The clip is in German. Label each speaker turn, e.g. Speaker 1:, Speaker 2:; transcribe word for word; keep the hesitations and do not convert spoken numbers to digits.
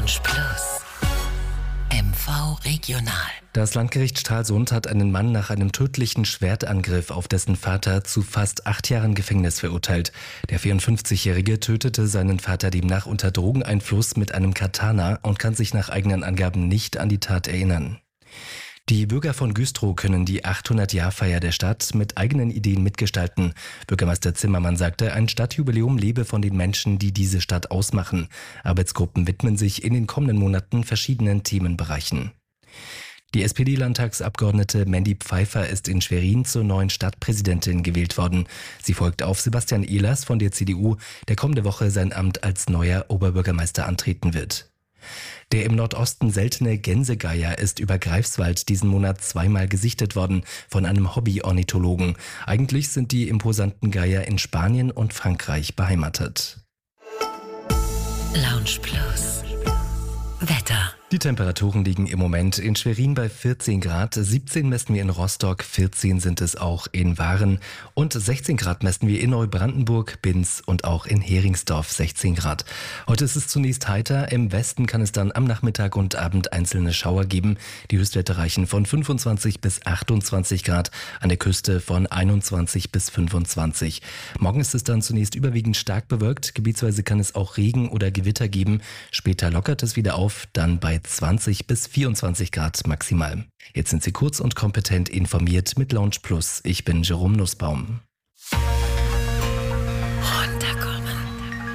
Speaker 1: Lounge Plus. M V Regional.
Speaker 2: Das Landgericht Stralsund hat einen Mann nach einem tödlichen Schwertangriff auf dessen Vater zu fast acht Jahren Gefängnis verurteilt. Der vierundfünfzigjährige tötete seinen Vater demnach unter Drogeneinfluss mit einem Katana und kann sich nach eigenen Angaben nicht an die Tat erinnern. Die Bürger von Güstrow können die achthundert-Jahr-Feier der Stadt mit eigenen Ideen mitgestalten. Bürgermeister Zimmermann sagte, ein Stadtjubiläum lebe von den Menschen, die diese Stadt ausmachen. Arbeitsgruppen widmen sich in den kommenden Monaten verschiedenen Themenbereichen. Die S P D-Landtagsabgeordnete Mandy Pfeiffer ist in Schwerin zur neuen Stadtpräsidentin gewählt worden. Sie folgt auf Sebastian Ehlers von der C D U, der kommende Woche sein Amt als neuer Oberbürgermeister antreten wird. Der im Nordosten seltene Gänsegeier ist über Greifswald diesen Monat zweimal gesichtet worden von einem Hobby-Ornithologen. Eigentlich sind die imposanten Geier in Spanien und Frankreich beheimatet.
Speaker 1: Lounge Plus. Wetter.
Speaker 2: Die Temperaturen liegen im Moment in Schwerin bei vierzehn Grad, siebzehn messen wir in Rostock, vierzehn sind es auch in Waren und sechzehn Grad messen wir in Neubrandenburg, Binz und auch in Heringsdorf sechzehn Grad. Heute ist es zunächst heiter, im Westen kann es dann am Nachmittag und Abend einzelne Schauer geben. Die Höchstwerte reichen von fünfundzwanzig bis achtundzwanzig Grad, an der Küste von einundzwanzig bis fünfundzwanzig. Morgen ist es dann zunächst überwiegend stark bewölkt, gebietsweise kann es auch Regen oder Gewitter geben. Später lockert es wieder auf, dann bei zwanzig bis vierundzwanzig Grad maximal. Jetzt sind Sie kurz und kompetent informiert mit Lounge Plus. Ich bin Jerome Nussbaum.